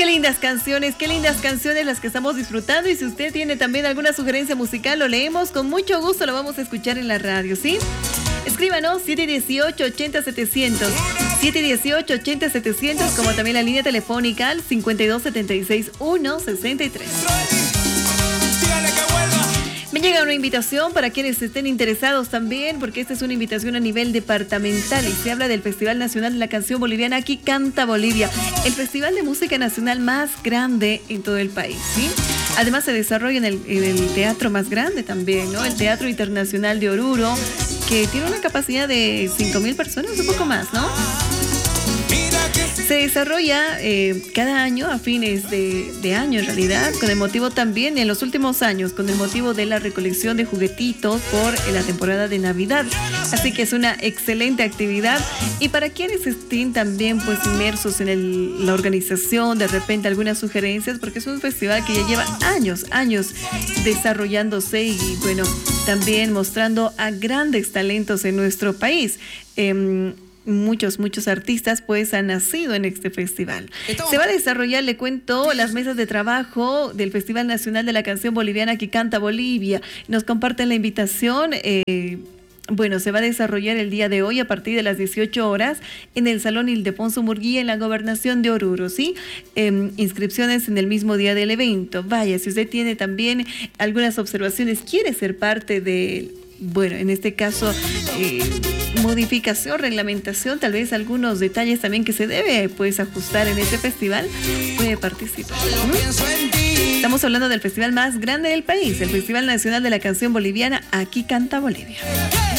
qué lindas canciones las que estamos disfrutando. Y si usted tiene también alguna sugerencia musical, lo leemos con mucho gusto, lo vamos a escuchar en la radio, ¿sí? Escríbanos 718-80-700, 718-80-700, como también la línea telefónica al 5276-163. Me llega una invitación para quienes estén interesados también, porque esta es una invitación a nivel departamental y se habla del Festival Nacional de la Canción Boliviana Aquí Canta Bolivia, el festival de música nacional más grande en todo el país, ¿sí? Además se desarrolla en el teatro más grande también, ¿no? El Teatro Internacional de Oruro, que tiene una capacidad de 5.000 personas, un poco más, ¿no? Se desarrolla cada año, a fines de año en realidad, con el motivo también, en los últimos años, con el motivo de la recolección de juguetitos por la temporada de Navidad. Así que es una excelente actividad. Y para quienes estén también pues inmersos en la organización, de repente algunas sugerencias, porque es un festival que ya lleva años desarrollándose y bueno, también mostrando a grandes talentos en nuestro país. Muchos artistas pues han nacido en este festival. Se va a desarrollar, le cuento, las mesas de trabajo del Festival Nacional de la Canción Boliviana Aquí Canta Bolivia. Nos comparten la invitación. Bueno, se va a desarrollar el día de hoy a partir de las 18 horas en el Salón Ildefonso Murguía en la Gobernación de Oruro, ¿sí? Inscripciones en el mismo día del evento. Vaya, si usted tiene también algunas observaciones, quiere ser parte de... Bueno, en este caso, modificación, reglamentación, tal vez algunos detalles también que se debe pues ajustar en este festival, puede participar. Estamos hablando del festival más grande del país, el Festival Nacional de la Canción Boliviana Aquí Canta Bolivia.